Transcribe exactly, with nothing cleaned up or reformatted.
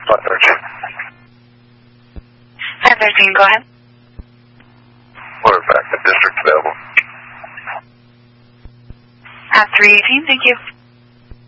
five thirteen. five thirteen, go ahead. Quarterback, the district available. At three eighteen, thank you.